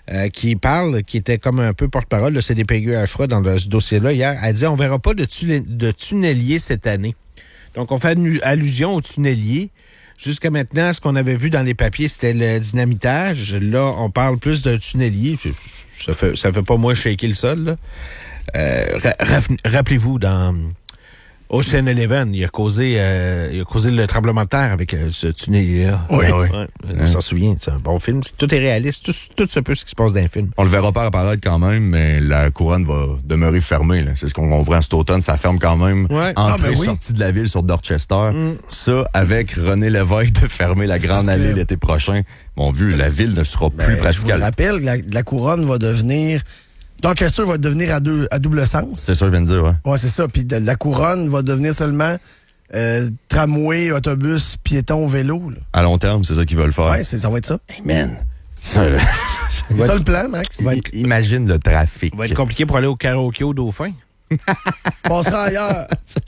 qui parle, qui était comme un peu porte-parole de CDPQ-AFRA dans ce dossier-là hier, elle dit on verra pas de tunnelier cette année. Donc, on fait allusion aux tunneliers. Jusqu'à maintenant, ce qu'on avait vu dans les papiers, c'était le dynamitage. Là, on parle plus d'un tunnelier. Ça fait pas moins shaker le sol, là. Rappelez-vous, dans Ocean Eleven, il a causé le tremblement de terre avec ce tunnelier-là. Oui. On s'en souvient, c'est un bon film. Tout est réaliste. Tout se peut ce qui se passe dans le film. On le verra pas apparaître quand même, mais la couronne va demeurer fermée. Là. C'est ce qu'on comprend cet automne. Ça ferme quand même. Ouais. Sortie de la ville sur Dorchester. Ça, avec René Lévesque de fermer la Grande Allée l'été prochain. Mon vieux, la ville ne sera plus praticable. Je vous rappelle, la couronne va devenir... Dorchester va devenir à double sens. C'est ça, je viens de dire, ouais. Ouais, c'est ça. Puis la couronne va devenir seulement tramway, autobus, piéton, vélo. Là. À long terme, c'est ça qu'ils veulent faire. Ouais, ça va être ça. Hey man, c'est ça le plan, Max. Imagine le trafic. Ça va être compliqué pour aller au karaoké au Dauphin. Passera ailleurs.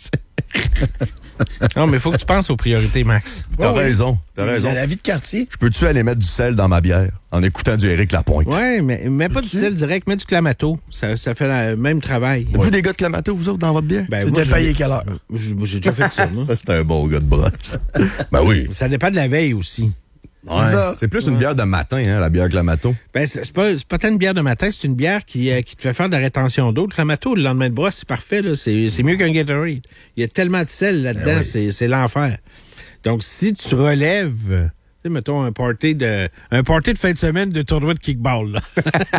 Non, mais il faut que tu penses aux priorités, Max. T'as raison. La vie de quartier. Je peux-tu aller mettre du sel dans ma bière en écoutant du Éric Lapointe? Oui, mais mets pas du sel direct, mets du Clamato. Ça fait le même travail. Vous des gars de Clamato, vous autres, dans votre bière? Ben, t'es payé quelle heure? J'ai déjà fait ça, moi. Ça, c'est un bon gars de brosse. Ben oui. Ça dépend de la veille aussi. Ouais, c'est plus une bière de matin, hein, la bière Clamato. Ben, c'est pas tant une bière de matin, c'est une bière qui te fait faire de la rétention d'eau. Le Clamato, le lendemain de brosse, c'est parfait, là. C'est mieux qu'un Gatorade. Il y a tellement de sel là-dedans, c'est l'enfer. Donc, si tu relèves, tu sais, mettons, un party de fin de semaine de tournoi de kickball, là.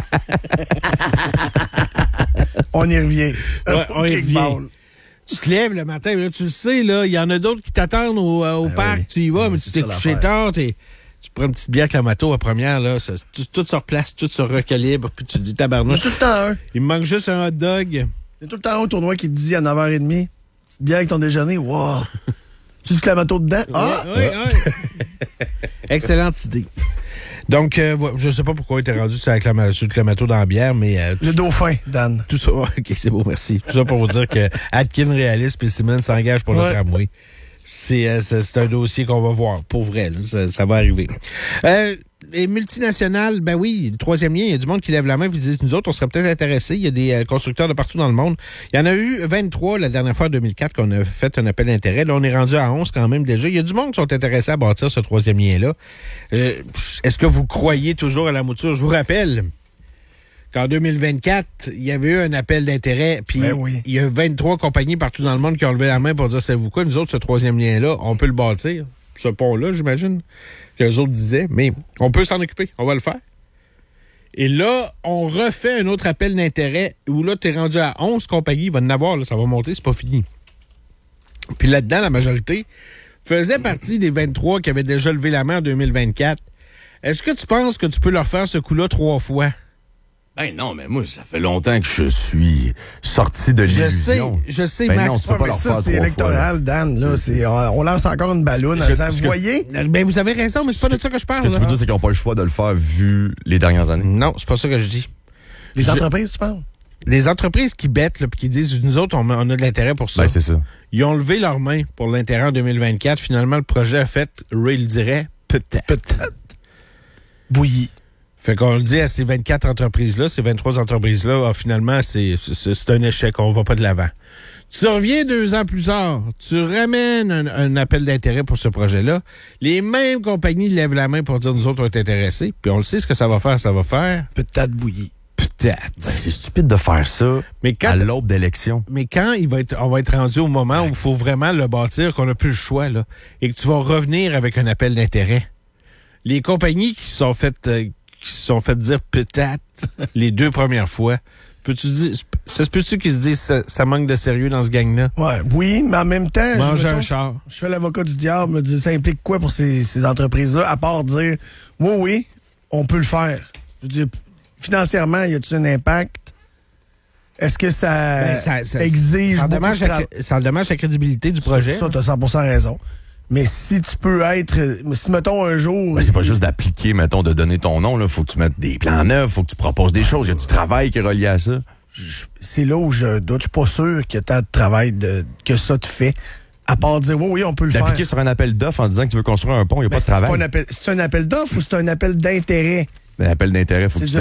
On y revient. Ouais, on y revient. Tu te lèves le matin, là, tu le sais, là, il y en a d'autres qui t'attendent au parc, oui. Tu y vas, mais tu t'es couché tard, tu prends une petite bière Clamato à première, là, tout se replace, tout se recalibre, puis tu te dis tabarnouche. Il y a tout le temps un. Il me manque juste un hot dog. Il y a tout le temps un au tournoi qui te dit à 9h30, petite bière avec ton déjeuner, wow. Tu dis Clamato dedans? Ah! Oui. Excellente idée. Donc, je sais pas pourquoi il était rendu sur le Clamato dans la bière, mais... le Dauphin, Dan. Tout ça, OK, c'est beau, merci. Tout ça pour vous dire que Atkin réalise puis Simmons s'engage pour le tramway. C'est un dossier qu'on va voir, pour vrai. Là, ça va arriver. Les multinationales, ben oui, le troisième lien, il y a du monde qui lève la main et qui disent, nous autres, on serait peut-être intéressés. Il y a des constructeurs de partout dans le monde. Il y en a eu 23 la dernière fois, en 2004, qu'on a fait un appel d'intérêt. Là, on est rendu à 11 quand même déjà. Il y a du monde qui sont intéressés à bâtir ce troisième lien-là. Est-ce que vous croyez toujours à la mouture? Je vous rappelle qu'en 2024, il y avait eu un appel d'intérêt, puis il y a 23 compagnies partout dans le monde qui ont levé la main pour dire, savez-vous quoi, nous autres, ce troisième lien-là, on peut le bâtir. Ce pont-là, j'imagine, que les autres disaient, mais on peut s'en occuper, on va le faire. Et là, on refait un autre appel d'intérêt où là, tu es rendu à 11 compagnies, il va en avoir, là, ça va monter, c'est pas fini. Puis là-dedans, la majorité faisait partie des 23 qui avaient déjà levé la main en 2024. Est-ce que tu penses que tu peux leur faire ce coup-là 3 fois? Ben non, mais moi, ça fait longtemps que je suis sorti de l'illusion. Je sais, ben Max. Non, ça, mais ça, c'est électoral, Dan. Là, on lance encore une balloune en disant, vous voyez? Ben, vous avez raison, mais c'est pas de ça que je parle. Ce que tu veux dire, c'est qu'ils n'ont pas le choix de le faire vu les dernières années? Non, c'est pas ça que je dis. Les entreprises, tu parles? Les entreprises qui bêtent, là, puis qui disent, nous autres, on a de l'intérêt pour ça. Ben, c'est ça. Ils ont levé leurs mains pour l'intérêt en 2024. Finalement, le projet a fait, Ray le dirait, peut-être. Bouilli. Fait qu'on le dit à ces 24 entreprises-là, ces 23 entreprises-là, finalement, c'est un échec, on va pas de l'avant. Tu reviens 2 ans plus tard, tu ramènes un appel d'intérêt pour ce projet-là, les mêmes compagnies lèvent la main pour dire nous autres on est intéressés, puis on le sait ce que ça va faire. Peut-être bouilli. Peut-être. Ben, c'est stupide de faire ça à l'aube d'élection. Mais quand on va être rendu au moment où il faut vraiment le bâtir, qu'on n'a plus le choix, là, et que tu vas revenir avec un appel d'intérêt, les compagnies qui se sont fait dire peut-être les 2 premières fois. Peux-tu dire, ça se peut-tu qu'ils se disent ça manque de sérieux dans ce gang-là? Ouais, oui, mais en même temps, un char. Je fais l'avocat du diable, me dis ça implique quoi pour ces entreprises-là, à part dire oui, on peut le faire. Je veux dire, financièrement, y a-t-il un impact? Est-ce que ça exige ça endommage la crédibilité du projet? Ça, tu as 100% raison. Mais si tu peux être... Si, mettons, un jour... Ben, c'est pas juste d'appliquer, mettons, de donner ton nom. Là. Faut que tu mettes des plans neufs, faut que tu proposes des choses. Il y a du travail qui est relié à ça. C'est là où je doute. Je suis pas sûr qu'il y a tant de travail que ça te fait. À part dire, oui, on peut le faire. D'appliquer sur un appel d'offre en disant que tu veux construire un pont, il n'y a pas de travail. C'est un appel d'offre ou c'est un appel d'intérêt? Un appel d'intérêt, faut que tu